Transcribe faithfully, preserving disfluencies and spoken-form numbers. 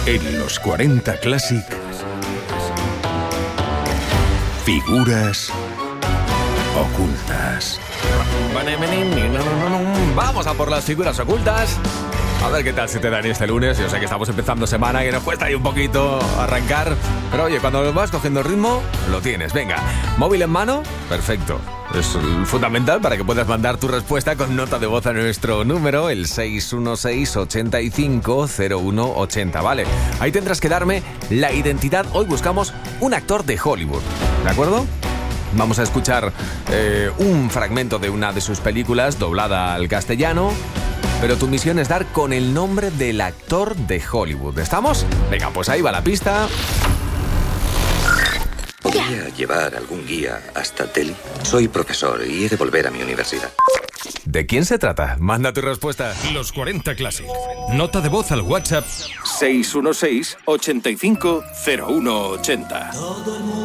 En los cuarenta Classic, figuras ocultas. Vamos a por las figuras ocultas. A ver qué tal se te dan este lunes. Yo sé que estamos empezando semana, que nos cuesta ahí un poquito arrancar. Pero oye, cuando vas cogiendo ritmo, lo tienes. Venga, móvil en mano, perfecto. Es fundamental para que puedas mandar tu respuesta con nota de voz a nuestro número, el seis uno seis, ocho cinco, cero uno ocho cero, ¿vale? Ahí tendrás que darme la identidad. Hoy buscamos un actor de Hollywood, ¿de acuerdo? Vamos a escuchar eh, un fragmento de una de sus películas doblada al castellano, pero tu misión es dar con el nombre del actor de Hollywood. ¿Estamos? Venga, pues ahí va la pista. ¿Podría llevar algún guía hasta Delhi? Soy profesor y he de volver a mi universidad. ¿De quién se trata? Manda tu respuesta. Los cuarenta Classic. Nota de voz al WhatsApp seis uno seis, ocho cinco, cero uno ocho cero.